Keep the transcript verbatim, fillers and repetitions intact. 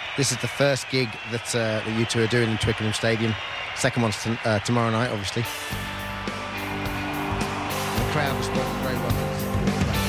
This is the first gig that, uh, that you two are doing in Twickenham Stadium. Second one's t- uh, tomorrow night, obviously. The crowd responds very well.